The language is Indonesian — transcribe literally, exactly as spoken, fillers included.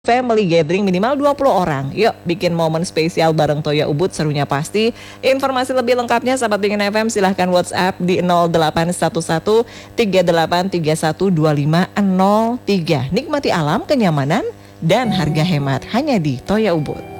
Family gathering minimal dua puluh orang. Yuk bikin momen spesial bareng Toya Ubud, serunya pasti. Informasi lebih lengkapnya sahabat Pingin F M silahkan WhatsApp di nol delapan satu satu tiga delapan tiga satu dua lima nol tiga. Nikmati alam, kenyamanan, dan harga hemat hanya di Toya Ubud.